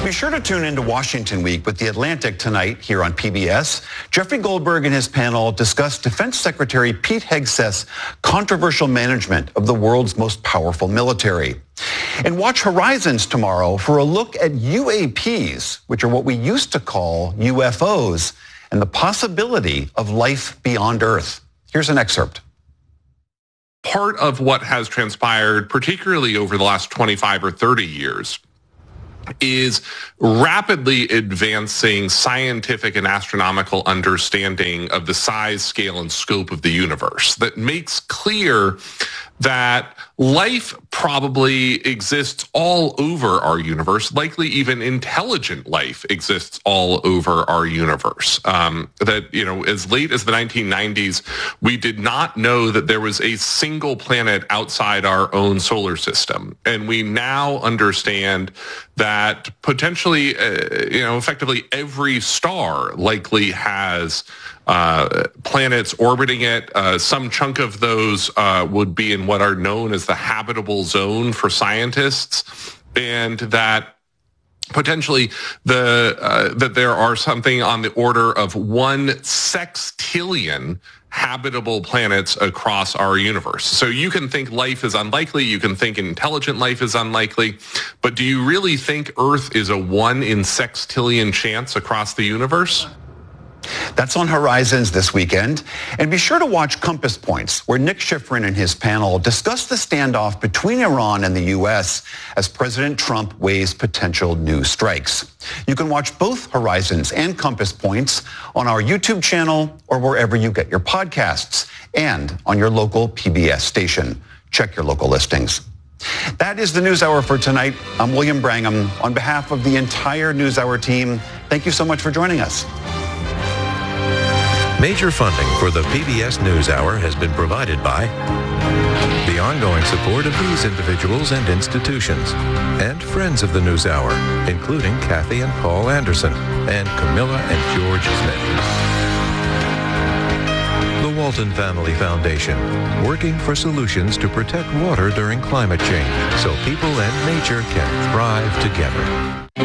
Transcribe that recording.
Be sure to tune into Washington Week with The Atlantic tonight here on PBS. Jeffrey Goldberg and his panel discuss Defense Secretary Pete Hegseth's controversial management of the world's most powerful military. And watch Horizons tomorrow for a look at UAPs, which are what we used to call UFOs, and the possibility of life beyond Earth. Here's an excerpt. Part of what has transpired, particularly over the last 25 or 30 years, is rapidly advancing scientific and astronomical understanding of the size, scale, and scope of the universe that makes clear that life probably exists all over our universe, likely even intelligent life exists all over our universe. That, as late as the 1990s, we did not know that there was a single planet outside our own solar system. And we now understand that potentially, effectively every star likely has planets orbiting it. Some chunk of those would be in what are known as the habitable zone for scientists, and that potentially that there are something on the order of 1 sextillion habitable planets across our universe. So you can think life is unlikely, you can think intelligent life is unlikely, but do you really think Earth is a 1 in sextillion chance across the universe? That's on Horizons this weekend. And be sure to watch Compass Points, where Nick Schifrin and his panel discuss the standoff between Iran and the U.S. as President Trump weighs potential new strikes. You can watch both Horizons and Compass Points on our YouTube channel or wherever you get your podcasts, and on your local PBS station. Check your local listings. That is the NewsHour for tonight. I'm William Brangham. On behalf of the entire NewsHour team, thank you so much for joining us. Major funding for the PBS NewsHour has been provided by the ongoing support of these individuals and institutions and friends of the NewsHour, including Kathy and Paul Anderson and Camilla and George Smith. The Walton Family Foundation, working for solutions to protect water during climate change so people and nature can thrive together.